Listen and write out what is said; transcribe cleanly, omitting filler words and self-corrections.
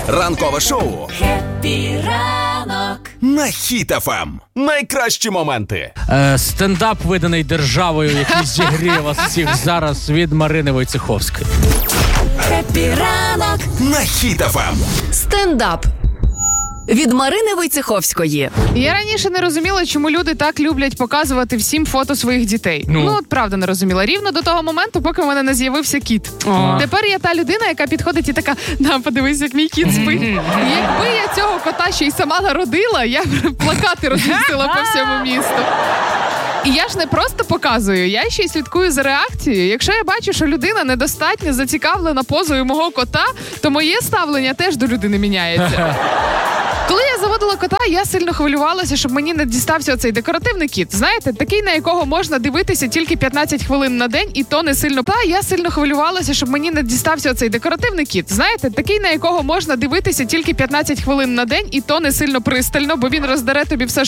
Ранкове шоу Хеппі ранок на Хіт FM. Найкращі моменти. Стендап, виданий державою, який зігріє вас всіх зараз, від Марини Войцеховської. Хеппі ранок На Хіт FM. Стендап від Марини Войцеховської. Я раніше не розуміла, чому люди так люблять показувати всім фото своїх дітей. От правда не розуміла. Рівно до того моменту, поки в мене не з'явився кіт. Тепер я та людина, яка підходить і така: на, подивись, як мій кіт спить. Якби я цього кота ще й сама народила, я б плакати розвісила по всьому місту. І я ж не просто показую, я ще й слідкую за реакцією. Якщо я бачу, що людина недостатньо зацікавлена позою мого кота, то моє ставлення теж до людини міняється. Коли я заводила кота, я сильно хвилювалася, щоб мені не дістався оцей декоративний кіт. Знаєте, такий, на якого можна дивитися тільки 15 хвилин на день, і то не сильно. Я сильно хвилювалася, щоб мені не дістався оцей декоративний кіт. Знаєте, такий, на якого можна дивитися тільки 15 хвилин на день, і то не сильно пристально, бо він роздере тобі все,